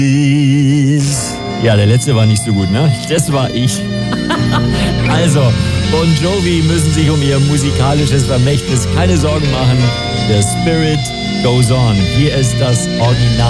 Ja, der letzte war nicht so gut, ne? Das war ich. Also, Bon Jovi müssen sich um ihr musikalisches Vermächtnis keine Sorgen machen. The Spirit goes on. Hier ist das Original.